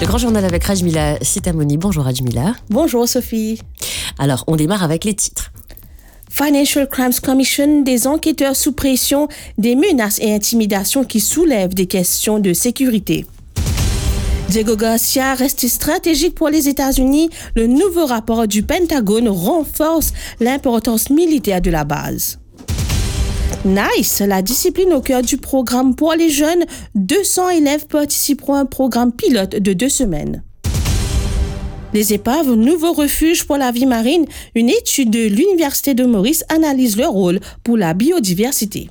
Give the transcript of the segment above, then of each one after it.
Le grand journal avec Rajmila Sitamoni. Bonjour Rajmila. Bonjour Sophie. Alors, on démarre avec les titres. Financial Crimes Commission, des enquêteurs sous pression, des menaces et intimidations qui soulèvent des questions de sécurité. Diego Garcia reste stratégique pour les États-Unis. Le nouveau rapport du Pentagone renforce l'importance militaire de la base. Nice, la discipline au cœur du programme pour les jeunes. 200 élèves participeront à un programme pilote de 2 semaines. Les épaves, nouveau refuge pour la vie marine. Une étude de l'Université de Maurice analyse leur rôle pour la biodiversité.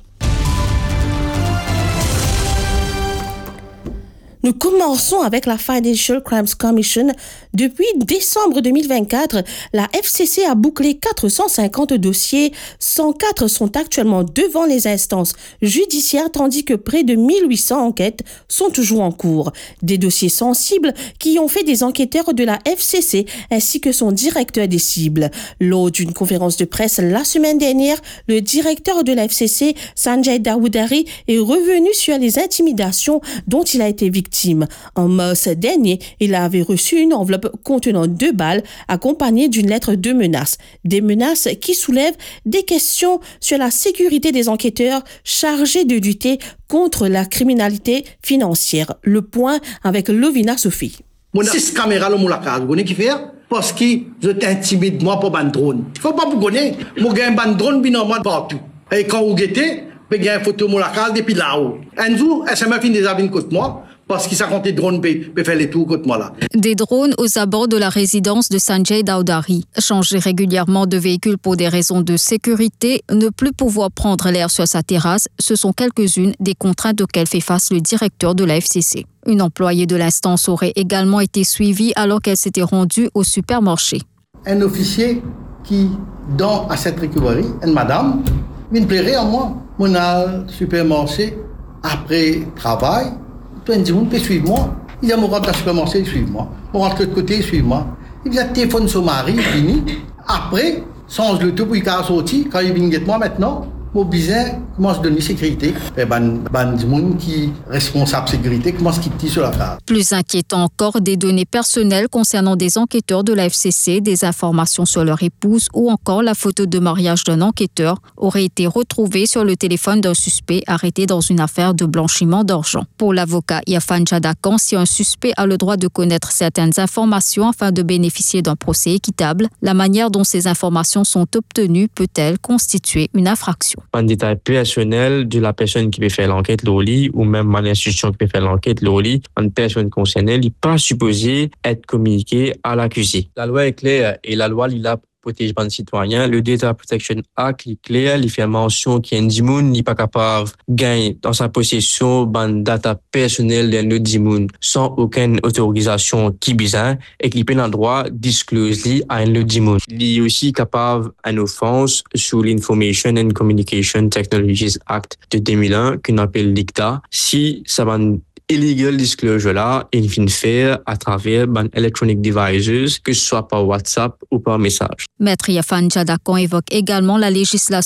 Nous commençons avec la Financial Crimes Commission. Depuis décembre 2024, la FCC a bouclé 450 dossiers. 104 sont actuellement devant les instances judiciaires, tandis que près de 1800 enquêtes sont toujours en cours. Des dossiers sensibles qui ont fait des enquêteurs de la FCC ainsi que son directeur des cibles. Lors d'une conférence de presse la semaine dernière, le directeur de la FCC, Sanjay Dawoodari, est revenu sur les intimidations dont il a été victime. En mars dernier, il avait reçu une enveloppe contenant 2 balles accompagnée d'une lettre de menace. Des menaces qui soulèvent des questions sur la sécurité des enquêteurs chargés de lutter contre la criminalité financière. Le point avec Lovina Sophie. Mon 6 caméras dans mon casa, vous connaissez qui fait? Parce que je t'intimide moi pour ban drone. Il faut pas vous connaître. Moi j'ai un ban drone binalement partout. Et quand vous guettez, vous avez une photo de mon casa depuis là-haut. Un jour, elle m'a fait des avis contre moi. Parce qu'ils s'accordent des drones pour faire les tours contre moi là. Des drones aux abords de la résidence de Sanjay Dawoodari. Changer régulièrement de véhicule pour des raisons de sécurité, ne plus pouvoir prendre l'air sur sa terrasse, ce sont quelques-unes des contraintes auxquelles fait face le directeur de la FCC. Une employée de l'instance aurait également été suivie alors qu'elle s'était rendue au supermarché. Un officier qui, dans à cette recovery, une madame, me plairait à moi. Mon supermarché, après travail, tout le monde peut suivre moi. Il y a mon rentre dans le supermarché, il suit moi. Mon rentre de l'autre côté, il suit moi. Il y a le téléphone sur mari, fini. Après, change le tout pour qu'il sorti. Quand il vient de moi maintenant, mon business commence à donner sécurité. Et du monde qui est responsable de sécurité commence à quitter sur la case. Plus inquiétant encore, des données personnelles concernant des enquêteurs de la FCC, des informations sur leur épouse ou encore la photo de mariage d'un enquêteur auraient été retrouvées sur le téléphone d'un suspect arrêté dans une affaire de blanchiment d'argent. Pour l'avocat Yafan Jadakan, si un suspect a le droit de connaître certaines informations afin de bénéficier d'un procès équitable, la manière dont ces informations sont obtenues peut-elle constituer une infraction. Un détail personnel de la personne qui peut faire l'enquête l'OLI ou même l'institution qui peut faire l'enquête l'OLI, une personne concernée n'est pas supposée être communiquée à l'accusé. La loi est claire et la loi il a protège les citoyens. Le Data Protection Act est clair, il fait mention qu'il y a un dimoun n'est pas capable de gagner dans sa possession ban data personnelle d'un autre dimoun sans aucune autorisation qui bizarre et qu'il peut le droit disclose à un autre dimoun. Il est aussi capable d'une offense sous l'Information and Communication Technologies Act de 2001 qu'on appelle l'ICTA si ça va illegal disclosure là, il vient faire à travers electronic devices, que ce soit par WhatsApp ou par message. Maître Yafan Jadakan évoque également la législation